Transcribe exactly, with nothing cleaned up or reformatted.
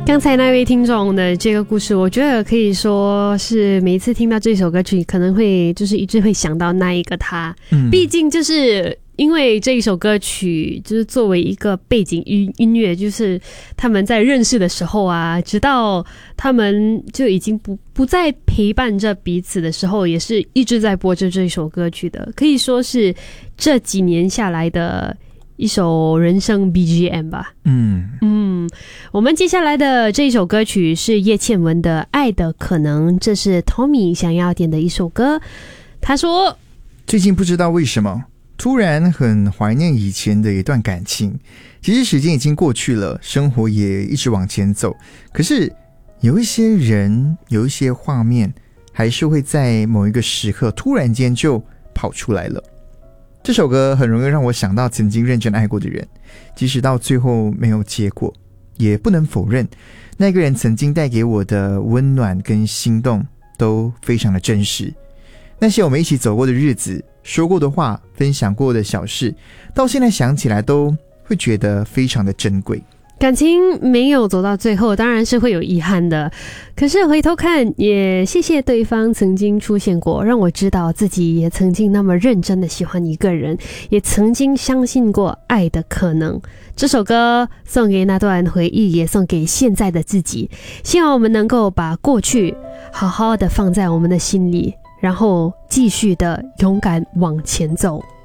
刚才那位听众的这个故事，我觉得可以说是每一次听到这首歌曲，可能会就是一直会想到那一个他。嗯，毕竟就是因为这一首歌曲就是作为一个背景音音乐，就是他们在认识的时候啊，直到他们就已经不不再陪伴着彼此的时候，也是一直在播着这一首歌曲的，可以说是这几年下来的一首人生 B G M 吧。嗯嗯，我们接下来的这一首歌曲是叶倩文的《爱的可能》，这是 Tommy 想要点的一首歌。他说， 最近不知道为什么突然很怀念以前的一段感情，其实时间已经过去了，生活也一直往前走，可是有一些人有一些画面还是会在某一个时刻突然间就跑出来了。这首歌很容易让我想到曾经认真爱过的人，即使到最后没有结果，也不能否认那个人曾经带给我的温暖跟心动都非常的真实。那些我们一起走过的日子，说过的话，分享过的小事，到现在想起来都会觉得非常的珍贵。 感情没有走到最后，当然是会有遗憾的，可是回头看，也谢谢对方曾经出现过，让我知道自己也曾经那么认真的喜欢一个人，也曾经相信过爱的可能。这首歌送给那段回忆，也送给现在的自己，希望我们能够把过去好好的放在我们的心里，然后继续的勇敢往前走。